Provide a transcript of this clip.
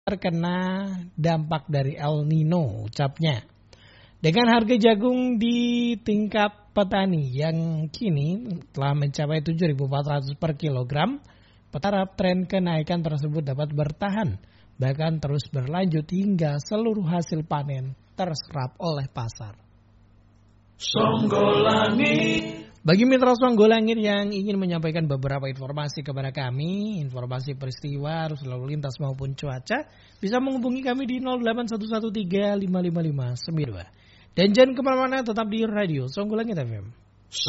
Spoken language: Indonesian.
terkena dampak dari El Nino ucapnya. Dengan harga jagung di tingkat petani yang kini telah mencapai 7.400 per kilogram, berharap tren kenaikan tersebut dapat bertahan, bahkan terus berlanjut hingga seluruh hasil panen terserap oleh pasar. Songgolangit. Bagi mitra Songgolangit yang ingin menyampaikan beberapa informasi kepada kami, informasi peristiwa, arus lalu lintas maupun cuaca, bisa menghubungi kami di 08113555592. Dan jangan kemana-mana, tetap di Radio Songgolangit FM.